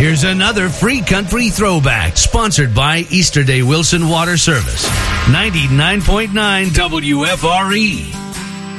Here's another free country throwback, sponsored by Easterday Wilson Water Service. 99.9 WFRE.